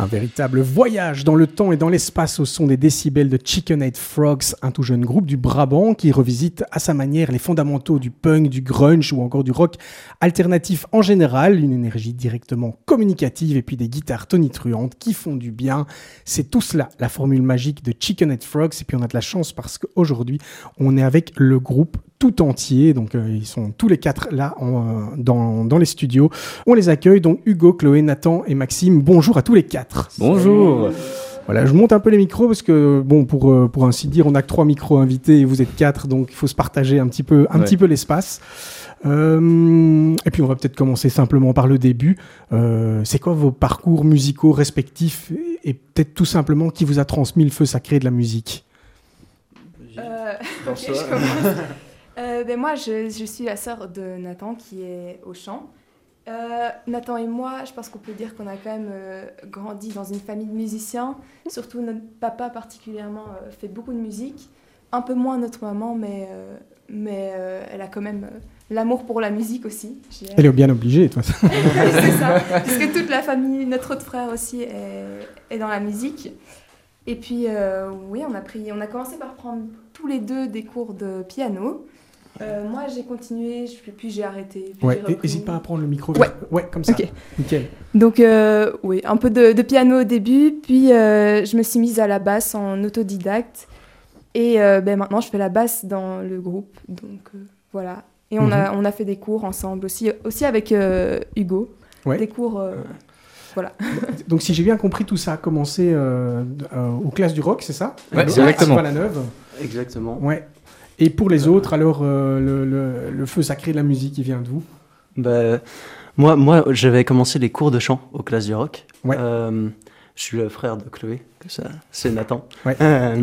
Un véritable voyage dans le temps et dans l'espace au son des décibels de Chicken-Head Frogs, un tout jeune groupe du Brabant qui revisite à sa manière les fondamentaux du punk, du grunge ou encore du rock alternatif en général, une énergie directement communicative et puis des guitares tonitruantes qui font du bien. C'est tout cela, la formule magique de Chicken-Head Frogs. Et puis on a de la chance parce qu'aujourd'hui, on est avec le groupe tout entier, donc ils sont tous les quatre là dans les studios. On les accueille, donc Hugo, Chloé, Nathan et Maxime. Bonjour à tous les quatre. Bonjour. Voilà, je monte un peu les micros parce que, bon, pour ainsi dire, on n'a que 3 micros invités et vous êtes 4, donc il faut se partager un petit peu l'espace. Et puis on va peut-être commencer simplement par le début. C'est quoi vos parcours musicaux respectifs et peut-être tout simplement qui vous a transmis le feu sacré de la musique? Ok, je commence. Moi, je suis la sœur de Nathan qui est au chant. Nathan et moi, je pense qu'on peut dire qu'on a quand même grandi dans une famille de musiciens. Surtout notre papa particulièrement fait beaucoup de musique. Un peu moins notre maman, mais elle a quand même l'amour pour la musique aussi. Elle est bien obligée, toi. C'est ça, parce que toute la famille, notre autre frère aussi est dans la musique. Et puis, oui, on a commencé par prendre tous les deux des cours de piano. Moi, j'ai continué, puis j'ai arrêté. Puis ouais, n'hésite pas à prendre le micro. Ouais, comme ça. Okay. Nickel. Donc, oui, un peu de piano au début, puis je me suis mise à la basse en autodidacte. Et maintenant, je fais la basse dans le groupe. Donc, voilà. Et on a fait des cours ensemble aussi avec Hugo. Ouais. Des cours... Voilà. Donc, si j'ai bien compris, tout ça a commencé aux classes du rock, c'est ça? Ouais, exactement. À la Neuve. Exactement. Ouais. Et pour les autres, alors, le feu sacré de la musique, il vient d'où? Moi, j'avais commencé les cours de chant aux classes du rock. Ouais. Je suis le frère de Chloé, c'est Nathan. Ouais.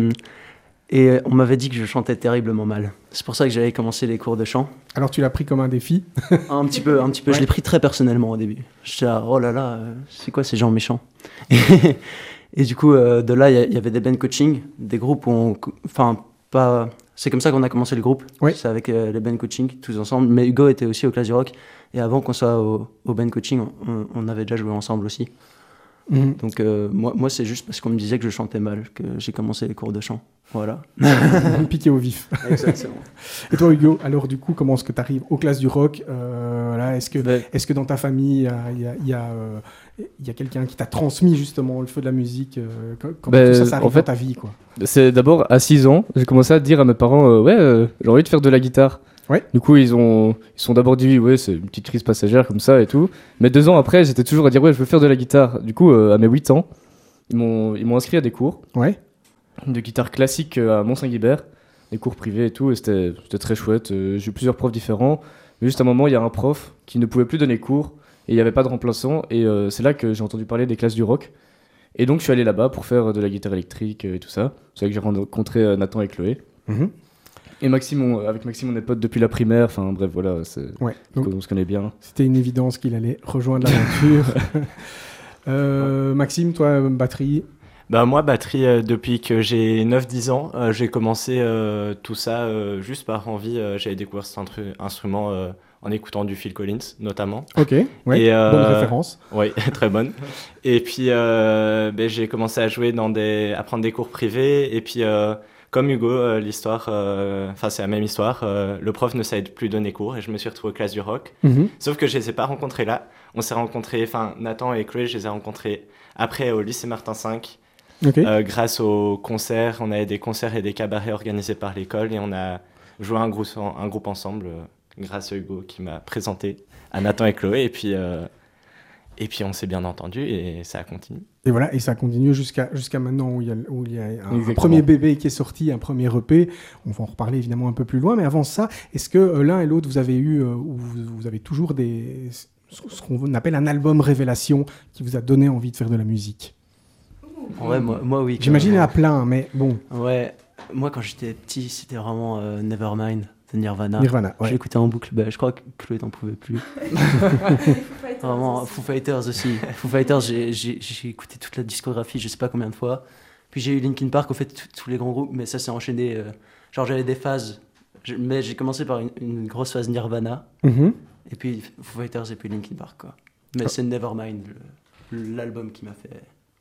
Et on m'avait dit que je chantais terriblement mal. C'est pour ça que j'avais commencé les cours de chant. Alors tu l'as pris comme un défi? Un petit peu. Ouais. Je l'ai pris très personnellement au début. J'étais là, oh là là, c'est quoi ces gens méchants? Et du coup, de là, il y avait des band coaching, des groupes où c'est comme ça qu'on a commencé le groupe. Ouais. C'est avec les band coaching, tous ensemble. Mais Hugo était aussi aux classes du rock. Et avant qu'on soit au band coaching, on avait déjà joué ensemble aussi. Mm-hmm. Donc moi, c'est juste parce qu'on me disait que je chantais mal que j'ai commencé les cours de chant. Voilà. Piqué au vif. Exactement. Et toi, Hugo, alors du coup, comment est-ce que tu arrives aux classes du rock? Est-ce que dans ta famille, il y a quelqu'un qui t'a transmis justement le feu de la musique? Comment tout ça arrive dans ta vie, quoi? C'est d'abord à 6 ans, j'ai commencé à dire à mes parents j'ai envie de faire de la guitare. Ouais. Du coup, ils sont d'abord dit c'est une petite crise passagère comme ça et tout. Mais 2 ans après, j'étais toujours à dire je veux faire de la guitare. Du coup, à mes 8 ans, ils m'ont inscrit à des cours. Ouais. De guitare classique à Mont-Saint-Guibert, des cours privés et tout, et c'était très chouette. J'ai eu plusieurs profs différents, mais juste à un moment, il y a un prof qui ne pouvait plus donner cours, et il n'y avait pas de remplaçant, et c'est là que j'ai entendu parler des classes du rock. Et donc, je suis allé là-bas pour faire de la guitare électrique et tout ça. C'est là que j'ai rencontré Nathan et Chloé. Mm-hmm. Et Maxime, avec Maxime, on est potes depuis la primaire, enfin bref, voilà, donc, on se connaît bien. C'était une évidence qu'il allait rejoindre l'aventure. Maxime, toi, batterie? Moi, batterie, depuis que j'ai 9-10 ans, j'ai commencé tout ça juste par envie. J'avais découvert cet instrument en écoutant du Phil Collins, notamment. Ok, ouais, bonne référence. Oui, très bonne. Et puis, j'ai commencé à jouer à prendre des cours privés. Et puis, comme Hugo, l'histoire, c'est la même histoire. Le prof ne savait plus donner cours et je me suis retrouvé aux classes du rock. Mm-hmm. Sauf que je ne les ai pas rencontrés là. On s'est rencontrés, Nathan et Chloé, je les ai rencontrés après au lycée Martin V. Okay. Grâce aux concerts, on avait des concerts et des cabarets organisés par l'école et on a joué un groupe ensemble grâce à Hugo qui m'a présenté à Nathan et Chloé et puis on s'est bien entendu et ça a continué. Et voilà, et ça continue jusqu'à maintenant où il y a un premier bébé qui est sorti, un premier EP. On va en reparler évidemment un peu plus loin, mais avant ça, est-ce que l'un et l'autre vous avez eu ou vous avez toujours ce qu'on appelle un album révélation qui vous a donné envie de faire de la musique? Ouais, moi oui. J'imagine à plein, mais bon. Ouais, moi quand j'étais petit, c'était vraiment Nevermind de Nirvana. Ouais. J'écoutais en boucle, je crois que Chloé n'en pouvait plus. Vraiment, Foo Fighters aussi. Foo Fighters, j'ai écouté toute la discographie, je sais pas combien de fois. Puis j'ai eu Linkin Park, au fait, tous les grands groupes, mais ça s'est enchaîné. J'avais des phases. Mais j'ai commencé par une grosse phase Nirvana, et puis Foo Fighters, et puis Linkin Park, quoi. Mais c'est Nevermind, l'album qui m'a fait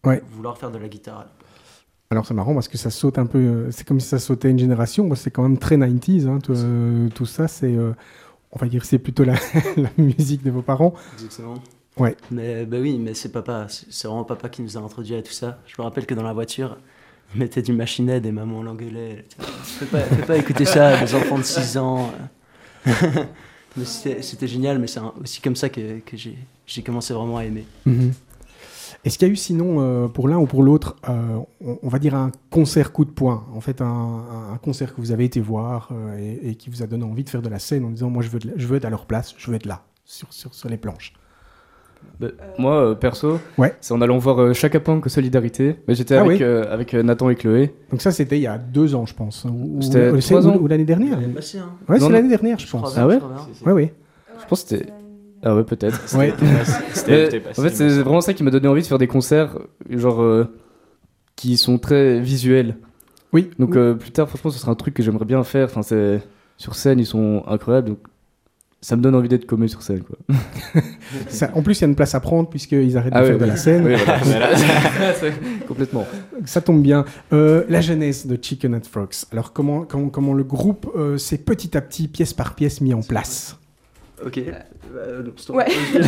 vouloir faire de la guitare. Alors c'est marrant parce que ça saute un peu, c'est comme si ça sautait une génération, c'est quand même très 90s, hein, tout ça, c'est, on va dire, c'est plutôt la musique de vos parents. Exactement. Ouais. Mais oui, mais c'est vraiment papa qui nous a introduit à tout ça. Je me rappelle que dans la voiture, on mettait du Machine Head et maman l'engueulait. Fais pas écouter ça, des enfants de 6 ans. Mais c'était génial, mais c'est aussi comme ça que j'ai commencé vraiment à aimer. Mm-hmm. Est-ce qu'il y a eu sinon, pour l'un ou pour l'autre, on va dire un concert coup de poing, en fait un concert que vous avez été voir et qui vous a donné envie de faire de la scène en disant moi je veux être à leur place, je veux être là, sur les planches? Moi, perso, c'est en allant voir Chaka Punk Solidarité. J'étais avec Nathan et Chloé. Donc ça, c'était il y a 2 ans, je pense. C'était 3 ans. Ou l'année dernière. Ouais, c'est l'année dernière, je pense. Ah ouais? Oui. Je pense que c'était... Ah ouais, peut-être. Ouais. En fait, c'est vraiment ça qui m'a donné envie de faire des concerts, genre, qui sont très visuels. Oui. Donc plus tard, franchement, ce sera un truc que j'aimerais bien faire. Enfin, sur scène, ils sont incroyables. Donc ça me donne envie d'être comme eux sur scène, quoi. En plus, il y a une place à prendre puisqu'ils arrêtent de faire de la scène. Oui, voilà. Complètement. Ça tombe bien. La genèse de Chicken and Frogs. Alors, comment le groupe s'est petit à petit, pièce par pièce, mis en place? Ok. Ouais.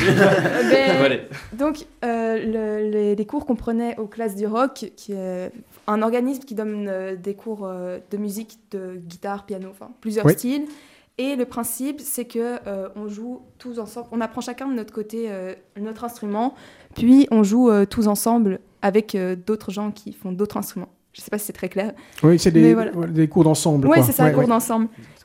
Donc, les cours qu'on prenait aux classes du rock, qui est un organisme qui donne des cours de musique, de guitare, piano, enfin plusieurs styles. Et le principe, c'est que on joue tous ensemble. On apprend chacun de notre côté notre instrument, puis on joue tous ensemble avec d'autres gens qui font d'autres instruments. Je ne sais pas si c'est très clair. Oui, c'est des cours d'ensemble. Oui, c'est ça, cours d'ensemble.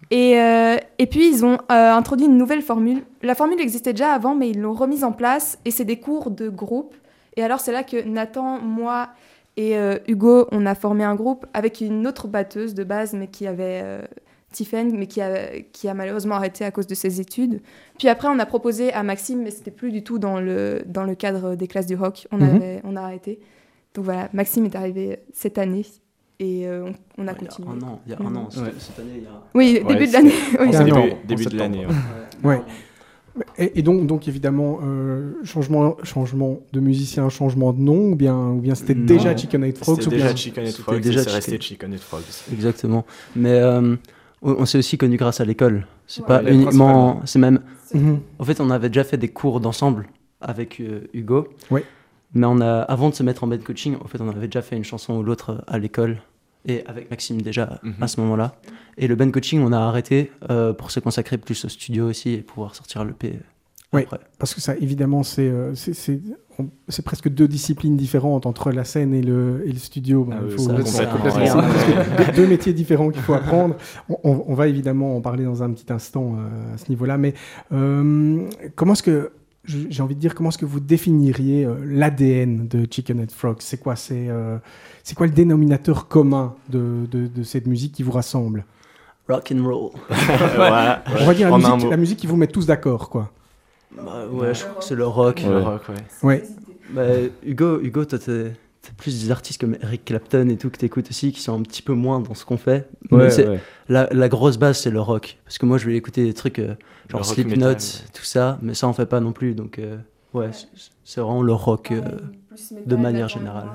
Et puis, ils ont introduit une nouvelle formule. La formule existait déjà avant, mais ils l'ont remise en place. Et c'est des cours de groupe. Et alors, c'est là que Nathan, moi et Hugo, on a formé un groupe avec une autre batteuse de base, mais qui avait... Tiffen, mais qui a malheureusement arrêté à cause de ses études. Puis après, on a proposé à Maxime, mais c'était plus du tout dans le cadre des classes du rock. On a arrêté. Donc voilà, Maxime est arrivé cette année et on a continué. Il y a un an. Cette année, il y a... Oui, début de l'année. Oui, début de l'année. Ouais. Et donc évidemment, changement de musicien, changement de nom, ou bien c'était déjà Chicken and Frogs? C'était déjà Chicken and Frogs, c'est resté Chicken and Frogs. Exactement. Mais on s'est aussi connus grâce à l'école. C'est pas uniquement... C'est même... En fait, on avait déjà fait des cours d'ensemble avec Hugo. Oui. Mais avant de se mettre en band coaching, en fait, on avait déjà fait une chanson ou l'autre à l'école. Et avec Maxime déjà à ce moment-là. Et le band coaching, on a arrêté pour se consacrer plus au studio aussi et pouvoir sortir l'EP après. Parce que ça, évidemment, c'est presque 2 disciplines différentes entre la scène et le studio. C'est complètement 2 métiers différents qu'il faut apprendre. On va évidemment en parler dans un petit instant à ce niveau-là. Mais comment est-ce que... J'ai envie de dire, comment est-ce que vous définiriez l'ADN de Chicken and Frogs? C'est quoi le dénominateur commun de cette musique qui vous rassemble? Rock and roll. On va dire la musique qui vous met tous d'accord, quoi. Je crois que c'est le rock. Ouais. Hugo, toi, t'as plus des artistes comme Eric Clapton et tout que t'écoutes aussi, qui sont un petit peu moins dans ce qu'on fait. La grosse base, c'est le rock. Parce que moi, je vais écouter des trucs genre Slipknot, tout ça, mais ça, on fait pas non plus. Donc, c'est vraiment le rock de manière générale.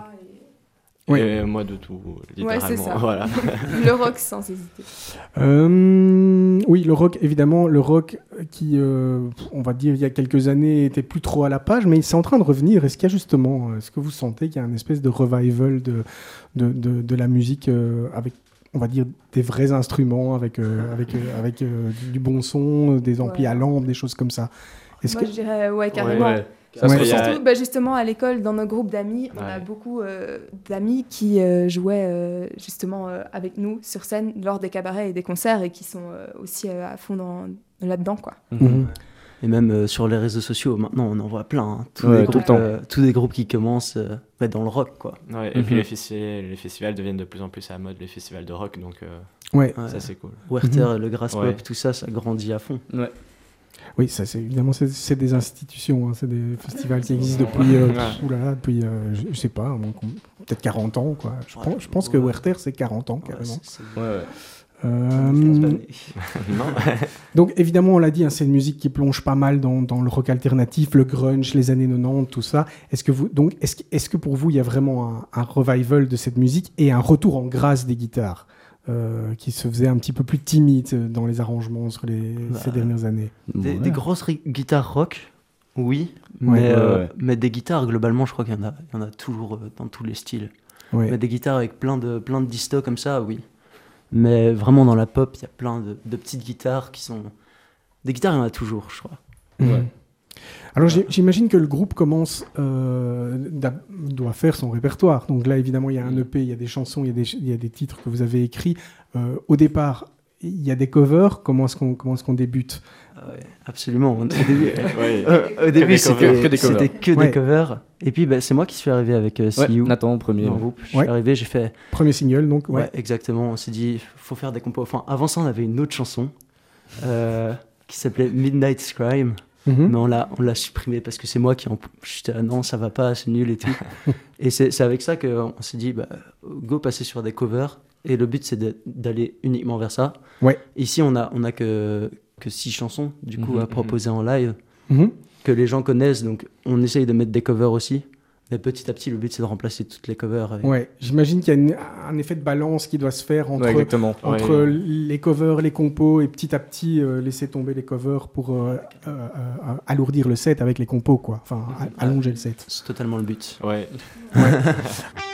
Et moi de tout, littéralement. Ouais, c'est ça. Voilà. Le rock sans hésiter. Oui, le rock, évidemment, le rock qui, on va dire, il y a quelques années, était plus trop à la page, mais c'est en train de revenir. Est-ce que vous sentez qu'il y a une espèce de revival de la musique avec, on va dire, des vrais instruments, avec du bon son, des amplis à lampe, des choses comme ça? Je dirais, carrément. Surtout, justement, à l'école, dans nos groupes d'amis, on a beaucoup d'amis qui jouaient justement avec nous sur scène lors des cabarets et des concerts et qui sont aussi à fond là-dedans, quoi. Et même sur les réseaux sociaux, maintenant, on en voit plein. Tous des groupes qui commencent dans le rock, quoi. Et puis les festivals deviennent de plus en plus à la mode, les festivals de rock, donc ça, c'est cool. Werther, le Grass Pop, tout ça, ça grandit à fond. Oui, ça, évidemment, c'est des institutions, c'est des festivals qui existent depuis, je sais pas, peut-être 40 ans, quoi. Je pense que Werther, c'est 40 ans, carrément. Non. Donc évidemment, on l'a dit, hein, c'est une musique qui plonge pas mal dans le rock alternatif, le grunge, les années 90, tout ça. Est-ce que pour vous, il y a vraiment un revival de cette musique et un retour en grâce des guitares qui se faisait un petit peu plus timide dans les arrangements sur ces dernières années? Des grosses guitares rock, oui, Ouais. mais des guitares, globalement, je crois qu'il y en a toujours dans tous les styles. Ouais. Mais des guitares avec plein de distos comme ça, oui. Mais vraiment, dans la pop, il y a plein de petites guitares qui sont... Des guitares, il y en a toujours, je crois. Ouais. Alors j'imagine que le groupe doit faire son répertoire. Donc là, évidemment, il y a un EP, il y a des chansons, il y a des titres que vous avez écrits. Au départ, il y a des covers. Comment est-ce qu'on débute? Ouais, absolument. Au début, c'était que des covers. Et puis, c'est moi qui suis arrivé avec See You. Nathan, premier. Dans le groupe. Je suis arrivé, j'ai fait... Premier single, donc. Ouais, exactement. On s'est dit, il faut faire des compos. Enfin, avant ça, on avait une autre chanson qui s'appelait Midnight Scream. Mais on l'a supprimée parce que c'est moi qui j'étais non, ça va pas, c'est nul et tout. Et c'est avec ça qu'on s'est dit, go passer sur des covers. Et le but, c'est d'aller uniquement vers ça. Ouais. Ici, on a que 6 chansons, du coup, à proposer en live, que les gens connaissent. Donc, on essaye de mettre des covers aussi. Mais petit à petit, le but, c'est de remplacer toutes les covers. Ouais, j'imagine qu'il y a un effet de balance qui doit se faire entre les covers, les compos, et petit à petit laisser tomber les covers pour alourdir le set avec les compos, quoi. Enfin, allonger le set. C'est totalement le but. Ouais.